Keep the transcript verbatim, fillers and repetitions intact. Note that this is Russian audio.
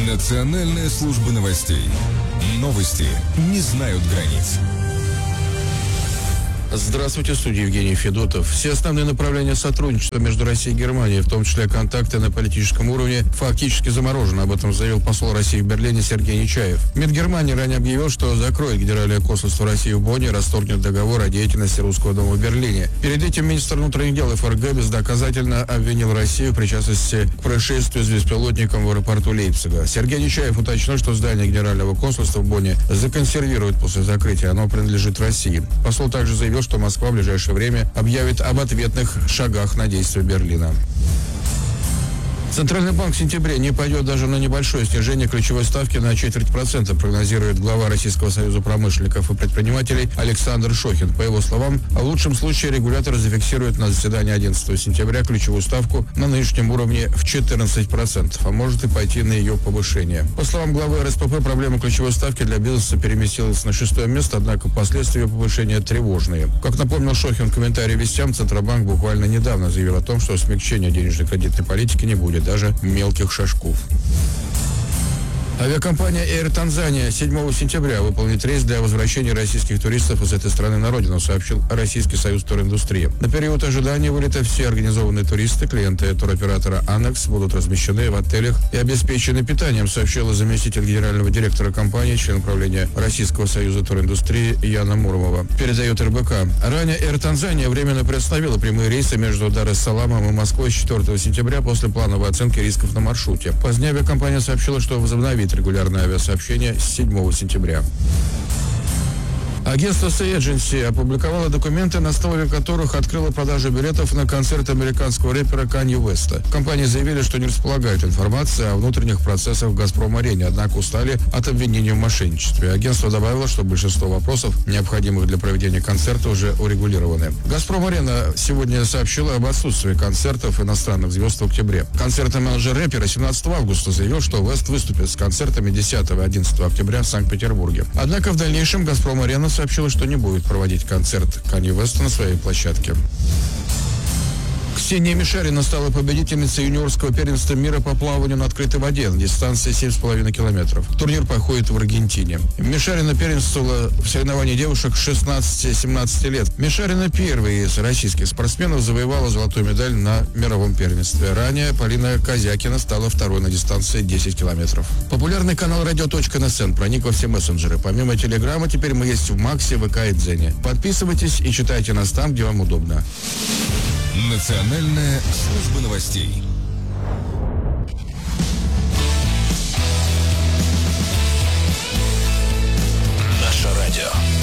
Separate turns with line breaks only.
Национальная служба новостей. Новости не знают границ.
Здравствуйте, в студии Евгений Федотов. Все основные направления сотрудничества между Россией и Германией, в том числе контакты на политическом уровне, фактически заморожены. Об этом заявил посол России в Берлине Сергей Нечаев. МИД Германии ранее объявил, что закроет Генеральное консульство России в Бонне и расторгнет договор о деятельности Русского дома в Берлине. Перед этим министр внутренних дел ФРГ бездоказательно обвинил Россию в причастности к происшествию с беспилотником в аэропорту Лейпцига. Сергей Нечаев уточнил, что здание Генерального консульства в Бонне законсервируют после закрытия. Оно принадлежит России. Посол также заявил, что Москва в ближайшее время объявит об ответных шагах на действия Берлина. Центральный банк в сентябре не пойдет даже на небольшое снижение ключевой ставки на четверть процента, прогнозирует глава Российского союза промышленников и предпринимателей Александр Шохин. По его словам, в лучшем случае регулятор зафиксирует на заседании одиннадцатого сентября ключевую ставку на нынешнем уровне в четырнадцать процентов, а может и пойти на ее повышение. По словам главы эр эс пэ пэ, проблема ключевой ставки для бизнеса переместилась на шестое место, однако последствия повышения тревожные. Как напомнил Шохин в комментарии «Вестям», Центробанк буквально недавно заявил о том, что смягчения денежно-кредитной политики не будет, даже мелких шажков. Авиакомпания Air Tanzania седьмого сентября выполнит рейс для возвращения российских туристов из этой страны на родину, сообщил Российский союз туриндустрии. На период ожидания вылета все организованные туристы, клиенты туроператора «Анекс» будут размещены в отелях и обеспечены питанием, сообщила заместитель генерального директора компании, член правления Российского союза туриндустрии Яна Муромова. Передает эр бэ ка. Ранее Air Tanzania временно приостановила прямые рейсы между Дар-эс-Саламом и Москвой с четвёртого сентября после плановой оценки рисков на маршруте. Позднее авиакомпания сообщила, что возобновит регулярное авиасообщение с седьмого сентября. Агентство Sea Agency опубликовало документы, на основе которых открыло продажу билетов на концерт американского рэпера Канье Уэста. В компании заявили, что не располагают информацией о внутренних процессах в «Газпром-арене», однако устали от обвинений в мошенничестве. Агентство добавило, что большинство вопросов, необходимых для проведения концерта, уже урегулированы. «Газпром-арена» сегодня сообщила об отсутствии концертов иностранных звезд в октябре. Концертный менеджер рэпера семнадцатого августа заявил, что Уэст выступит с концертами десятого и одиннадцатого октября в Санкт-Петербурге. Однако в дальнейшем «Газпром-арена» сообщила, что не будет проводить концерт Канье Уэста на своей площадке. Ксения Мишарина стала победительницей юниорского первенства мира по плаванию на открытой воде на дистанции семь с половиной километров. Турнир проходит в Аргентине. Мишарина первенствовала в соревновании девушек шестнадцати-семнадцати лет. Мишарина первой из российских спортсменов завоевала золотую медаль на мировом первенстве. Ранее Полина Козякина стала второй на дистанции десять километров. Популярный канал радио точка эн эс эн проник во все мессенджеры. Помимо Телеграма, теперь мы есть в Максе, вэ ка и Дзене. Подписывайтесь и читайте нас там, где вам удобно.
Национальная служба новостей.
Наше радио.